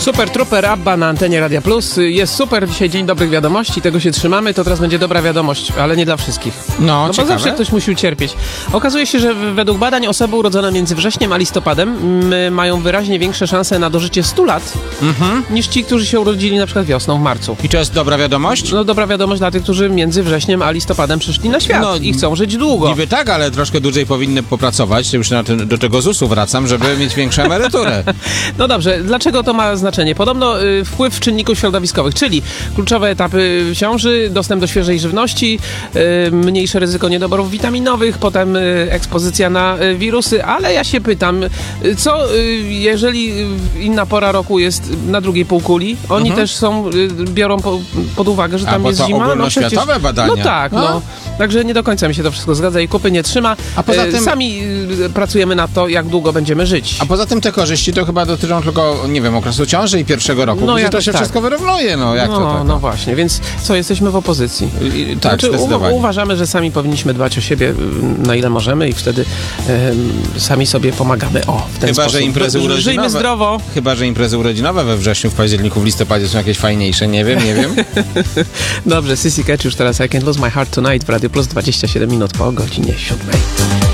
Super Trooper Abba na antenie Radia Plus. Jest super, dzisiaj dzień dobrych wiadomości, tego się trzymamy, to teraz będzie dobra wiadomość, ale nie dla wszystkich. No, bo ciekawe. zawsze ktoś musi ucierpieć. Okazuje się, że według badań osoby urodzone między wrześniem a listopadem mają wyraźnie większe szanse na dożycie 100 lat niż ci, którzy się urodzili na przykład wiosną, w marcu. I to jest dobra wiadomość? No dobra wiadomość dla tych, którzy między wrześniem a listopadem przyszli na świat i chcą żyć długo. Niby tak, ale troszkę dłużej powinny popracować, już do tego ZUS-u wracam, żeby mieć większą emeryturę. No dobrze, dlaczego to ma znaczenie? Podobno wpływ czynników środowiskowych, czyli kluczowe etapy ciąży, dostęp do świeżej żywności, mniejsze ryzyko niedoborów witaminowych, potem ekspozycja na wirusy, ale ja się pytam, co jeżeli inna pora roku jest na drugiej półkuli, oni też biorą pod uwagę, że tam bo jest to zima. ogólnoświatowe badania. No tak, no. Także nie do końca mi się to wszystko zgadza i kupy nie trzyma. A poza tym sami pracujemy nad to, jak długo będziemy żyć. A poza tym te korzyści to chyba dotyczą tylko, nie wiem, okresu ciąży i pierwszego roku, no gdzie to się tak. wszystko wyrównuje, no jak to tak? No właśnie, więc co, jesteśmy w opozycji. Tak, zdecydowanie. Uważamy, że sami powinniśmy dbać o siebie na ile możemy i wtedy sami sobie pomagamy. W ten sposób. Że imprezy urodzinowe. Żyjmy zdrowo. Chyba, że imprezy urodzinowe we wrześniu, w październiku, w listopadzie są jakieś fajniejsze, nie wiem. Dobrze, Sissy Catch już teraz I Can't Lose My Heart Tonight w Radio Plus 27 minut po godzinie 7.